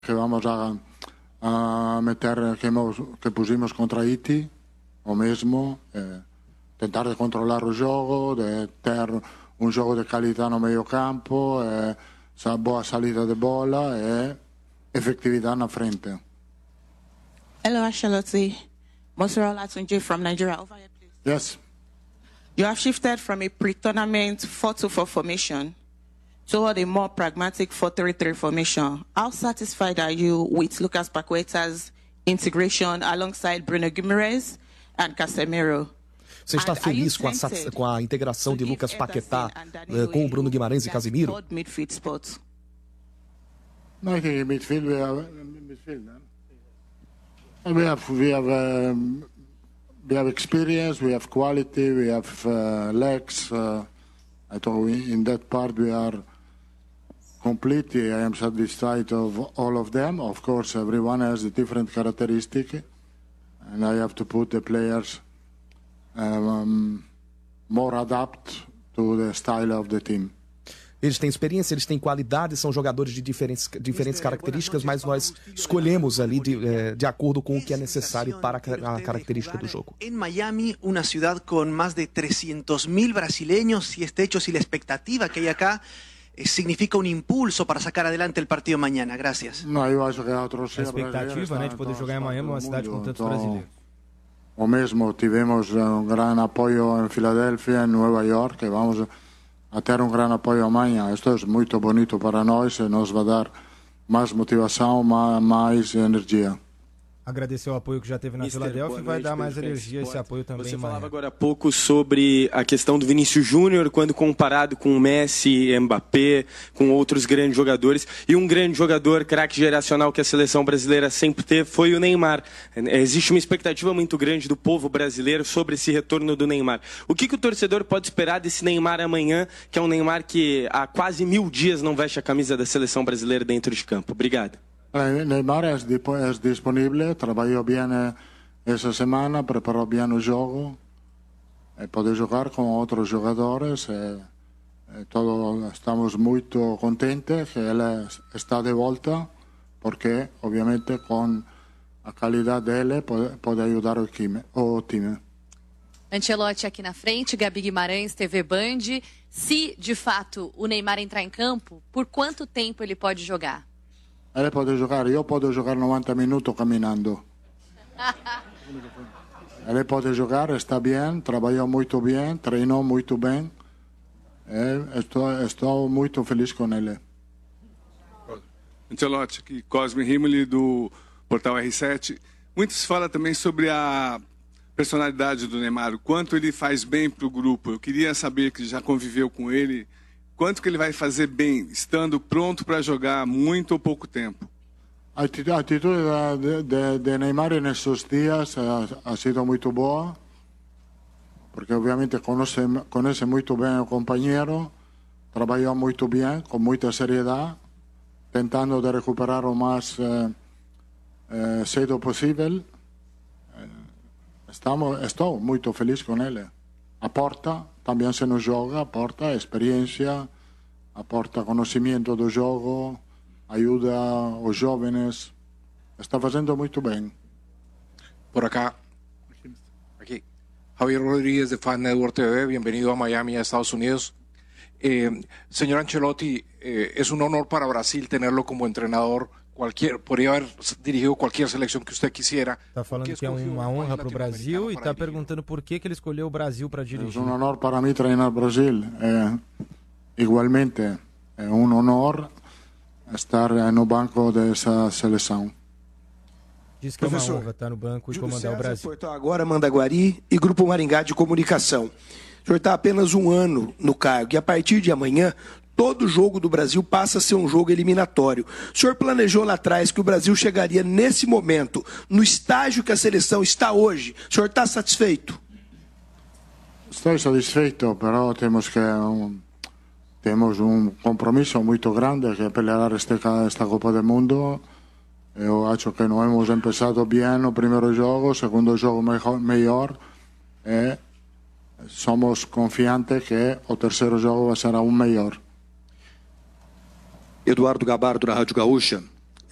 que vamos a meter, que pusimos contra Haiti, o mesmo, tentar de controlar o jogo, de ter um jogo de qualidade no meio campo, boa salida de bola e efetividade na frente. Hello, Ancelotti. Mosero Latunji from Nigeria. Over here, please. Yes. You have shifted from a pre-tournament 4-2-4 formation toward a more pragmatic 4-3-3 formation. How satisfied are you with Lucas Paqueta's integration alongside Bruno Guimaraes and Casemiro? Você está feliz com a integração de Lucas Paquetá com o Bruno Guimarães e Casemiro? No, I think in midfield we have experience, we have quality, we have legs. I thought in that part we are complete. I am satisfied of all of them. Of course, everyone has a different characteristic, and I have to put the players more adapt to the style of the team. Eles têm experiência, eles têm qualidade, são jogadores de diferentes características, mas nós escolhemos ali de acordo com o que é necessário para a característica do jogo. En Miami, una ciudad con más de 300.000 brasileños, y este hecho, si la expectativa que hay acá significa un impulso para sacar adelante el partido mañana. Gracias. Não, eu acho que a expectativa, né, de poder jogar em Miami, uma cidade com tantos brasileiros. O mesmo, tivemos gran apoio em Filadélfia, em Nova York, que vamos a ter gran apoio amanhã. Isto é muito bonito para nós e nos vai dar mais motivação, mais energia. Agradecer o apoio que já teve na Filadélfia e vai dar mais energia esse apoio também. Você falava agora há pouco sobre a questão do Vinícius Júnior quando comparado com o Messi, Mbappé, com outros grandes jogadores. E um grande jogador, craque geracional que a seleção brasileira sempre teve foi o Neymar. Existe uma expectativa muito grande do povo brasileiro sobre esse retorno do Neymar. O que o torcedor pode esperar desse Neymar amanhã, que é um Neymar que há quase 1000 dias não veste a camisa da seleção brasileira dentro de campo? Obrigado. Neymar é disponível, trabalhou bem essa semana, preparou bem o jogo, pode jogar com outros jogadores. Todos estamos muito contentes que ele está de volta, porque, obviamente, com a qualidade dele, pode ajudar o time. Ancelotti aqui na frente, Gabi Guimarães, TV Band. Se, de fato, o Neymar entrar em campo, por quanto tempo ele pode jogar? Ele pode jogar, eu posso jogar 90 minutos caminhando. Ele pode jogar, está bem, trabalhou muito bem, treinou muito bem. Estou muito feliz com ele. Ancelotti, aqui, Cosme Rimoli, do Portal R7. Muito se fala também sobre a personalidade do Neymar, o quanto ele faz bem para o grupo. Eu queria saber, que já conviveu com ele, quanto que ele vai fazer bem, estando pronto para jogar muito ou pouco tempo? A atitude de Neymar nesses dias ha sido muito boa, porque obviamente conhece muito bem o companheiro, trabalhou muito bem, com muita seriedade, tentando de recuperar o mais cedo possível. Estou muito feliz com ele. Aporta, também se nos joga, aporta experiência, aporta conhecimento do jogo, ajuda os jovens. Está fazendo muito bem. Por acá, aquí, Javier Rodríguez de Fan Network TV, bienvenido a Miami, a Estados Unidos. Señor Ancelotti, es un honor para Brasil tenerlo como entrenador. Podría haber dirigido cualquier selección que usted quisiera. Está falando que é uma honra para o Brasil e está perguntando por que ele escolheu o Brasil para dirigir. É um honor para mim treinar o Brasil. Igualmente, é um honor estar no banco dessa seleção. Diz que é uma honra estar no banco e comandar o Brasil. Portal Agora, Mandaguari e Grupo Maringá de Comunicação. O senhor está apenas um ano no cargo e a partir de amanhã todo jogo do Brasil passa a ser um jogo eliminatório. O senhor planejou lá atrás que o Brasil chegaria nesse momento, no estágio que a seleção está hoje. O senhor está satisfeito? Estou satisfeito, mas temos um compromisso muito grande que é pelear esta Copa do Mundo. Eu acho que não hemos começado bem no primeiro jogo, segundo jogo melhor. Somos confiantes que o terceiro jogo vai ser aún melhor. Eduardo Gabardo, da Rádio Gaúcha.